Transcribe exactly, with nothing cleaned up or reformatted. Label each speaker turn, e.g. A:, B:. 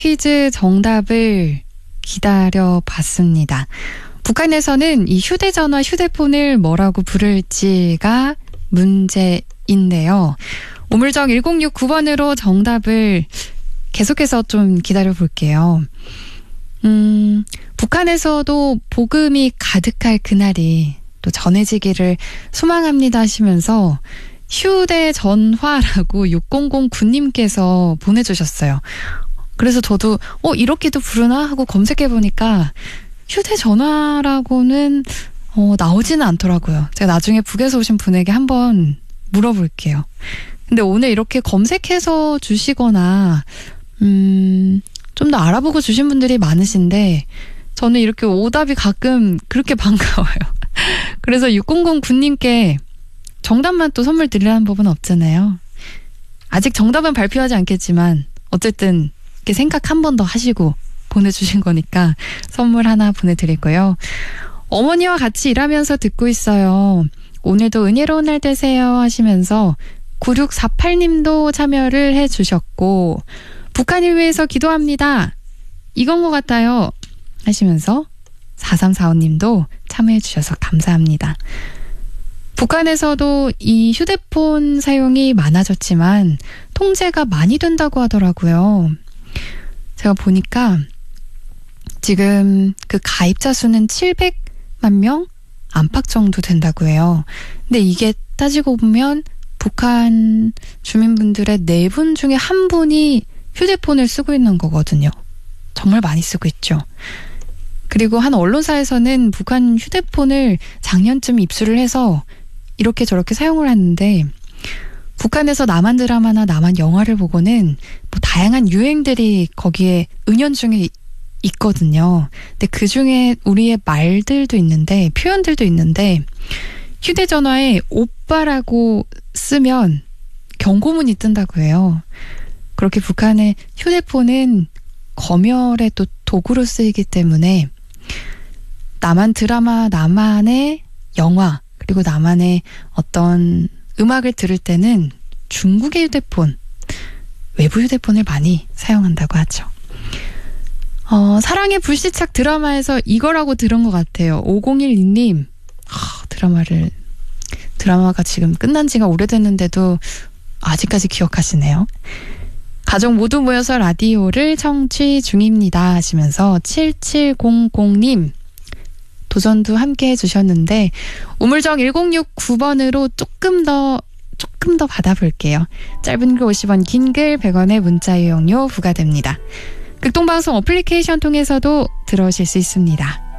A: 퀴즈 정답을 기다려봤습니다. 북한에서는 이 휴대전화, 휴대폰을 뭐라고 부를지가 문제인데요. 우물정 일공육구 번으로 정답을 계속해서 좀 기다려볼게요. 음, 북한에서도 복음이 가득할 그날이 또 전해지기를 소망합니다 하시면서 휴대전화라고 육공공구 님께서 보내주셨어요. 그래서 저도 어 이렇게도 부르나 하고 검색해보니까 휴대전화라고는 어, 나오지는 않더라고요. 제가 나중에 북에서 오신 분에게 한번 물어볼게요. 근데 오늘 이렇게 검색해서 주시거나 음, 좀 더 알아보고 주신 분들이 많으신데 저는 이렇게 오답이 가끔 그렇게 반가워요. 그래서 육공공구 님께 정답만 또 선물 드리라는 법은 없잖아요. 아직 정답은 발표하지 않겠지만 어쨌든 이렇게 생각 한 번 더 하시고 보내주신 거니까 선물 하나 보내드리고요. 어머니와 같이 일하면서 듣고 있어요. 오늘도 은혜로운 날 되세요 하시면서 구육사팔 님도 참여를 해주셨고 북한을 위해서 기도합니다. 이건 것 같아요 하시면서 사삼사오 님도 참여해 주셔서 감사합니다. 북한에서도 이 휴대폰 사용이 많아졌지만 통제가 많이 된다고 하더라고요. 제가 보니까 지금 그 가입자 수는 칠백만 명 안팎 정도 된다고 해요. 근데 이게 따지고 보면 북한 주민분들의 네 분 중에 한 분이 휴대폰을 쓰고 있는 거거든요. 정말 많이 쓰고 있죠. 그리고 한 언론사에서는 북한 휴대폰을 작년쯤 입수를 해서 이렇게 저렇게 사용을 하는데 북한에서 남한 드라마나 남한 영화를 보고는 뭐 다양한 유행들이 거기에 은연중에 있거든요. 근데 그중에 우리의 말들도 있는데 표현들도 있는데 휴대전화에 오빠라고 쓰면 경고문이 뜬다고 해요. 그렇게 북한의 휴대폰은 검열의 또 도구로 쓰이기 때문에 남한 드라마, 남한의 영화 그리고 남한의 어떤 음악을 들을 때는 중국의 휴대폰, 외부 휴대폰을 많이 사용한다고 하죠. 어, 사랑의 불시착 드라마에서 이거라고 들은 것 같아요. 오공일이 님 어, 드라마를 드라마가 지금 끝난 지가 오래됐는데도 아직까지 기억하시네요. 가족 모두 모여서 라디오를 청취 중입니다 하시면서 칠칠공공 님 도전도 함께 해주셨는데 우물정 일공육구 번으로 조금 더 조금 더 받아볼게요. 짧은 글 오십 원, 긴 글 백 원의 문자 이용료 부과됩니다. 극동방송 어플리케이션 통해서도 들어오실 수 있습니다.